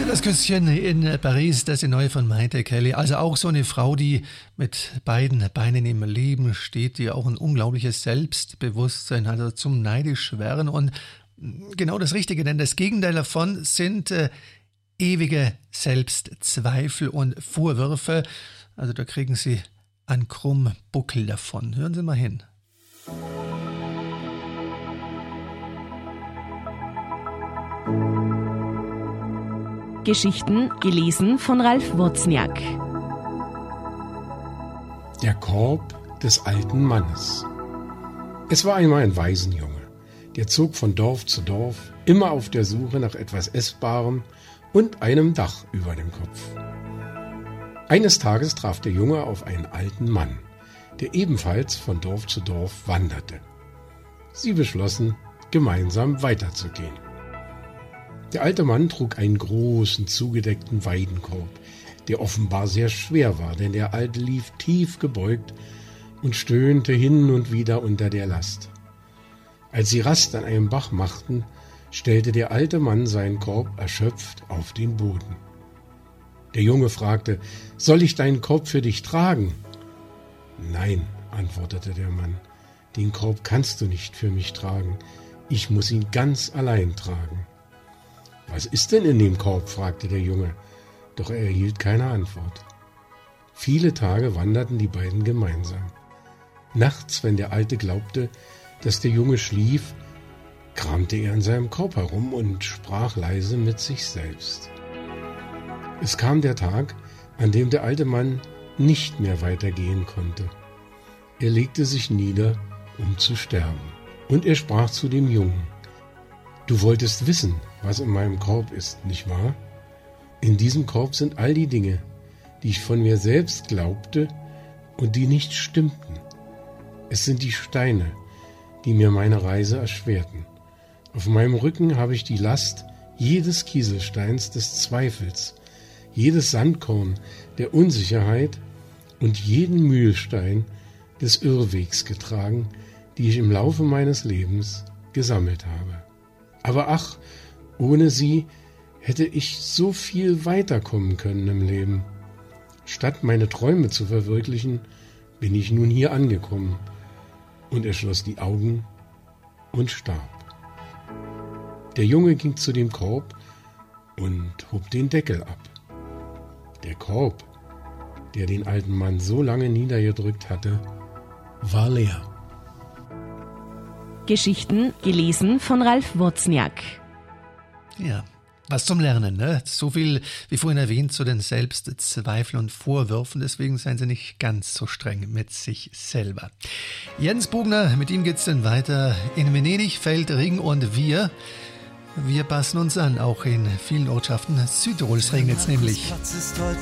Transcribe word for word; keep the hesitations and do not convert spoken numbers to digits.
Das Küsschen in Paris, das ist die neue von Mayte Kelly. Also auch so eine Frau, die mit beiden Beinen im Leben steht, die auch ein unglaubliches Selbstbewusstsein hat, also zum neidisch werden. Und genau das Richtige, denn das Gegenteil davon sind äh, ewige Selbstzweifel und Vorwürfe. Also da kriegen sie einen krummen Buckel davon. Hören Sie mal hin. Geschichten gelesen von Ralf Wurzniak. Der Korb des alten Mannes. Es war einmal ein Waisenjunge, der zog von Dorf zu Dorf, immer auf der Suche nach etwas Essbarem und einem Dach über dem Kopf. Eines Tages traf der Junge auf einen alten Mann, der ebenfalls von Dorf zu Dorf wanderte. Sie beschlossen, gemeinsam weiterzugehen. Der alte Mann trug einen großen, zugedeckten Weidenkorb, der offenbar sehr schwer war, denn der Alte lief tief gebeugt und stöhnte hin und wieder unter der Last. Als sie Rast an einem Bach machten, stellte der alte Mann seinen Korb erschöpft auf den Boden. Der Junge fragte: »Soll ich deinen Korb für dich tragen?« »Nein«, antwortete der Mann, »den Korb kannst du nicht für mich tragen. Ich muss ihn ganz allein tragen.« »Was ist denn in dem Korb?« fragte der Junge, doch er erhielt keine Antwort. Viele Tage wanderten die beiden gemeinsam. Nachts, wenn der Alte glaubte, dass der Junge schlief, kramte er in seinem Korb herum und sprach leise mit sich selbst. Es kam der Tag, an dem der alte Mann nicht mehr weitergehen konnte. Er legte sich nieder, um zu sterben, und er sprach zu dem Jungen: »Du wolltest wissen, was in meinem Korb ist, nicht wahr? In diesem Korb sind all die Dinge, die ich von mir selbst glaubte und die nicht stimmten. Es sind die Steine, die mir meine Reise erschwerten. Auf meinem Rücken habe ich die Last jedes Kieselsteins des Zweifels, jedes Sandkorn der Unsicherheit und jeden Mühlstein des Irrwegs getragen, die ich im Laufe meines Lebens gesammelt habe. Aber ach, ohne sie hätte ich so viel weiterkommen können im Leben. Statt meine Träume zu verwirklichen, bin ich nun hier angekommen.« Und er schloss die Augen und starb. Der Junge ging zu dem Korb und hob den Deckel ab. Der Korb, der den alten Mann so lange niedergedrückt hatte, war leer. Geschichten gelesen von Ralf Wurzniak. Ja, was zum Lernen, ne? So viel, wie vorhin erwähnt, zu den Selbstzweifeln und Vorwürfen. Deswegen seien Sie nicht ganz so streng mit sich selber. Jens Bugner, mit ihm geht's dann weiter. In Venedig fällt Regen und wir, wir passen uns an. Auch in vielen Ortschaften Südtirols regnet es nämlich.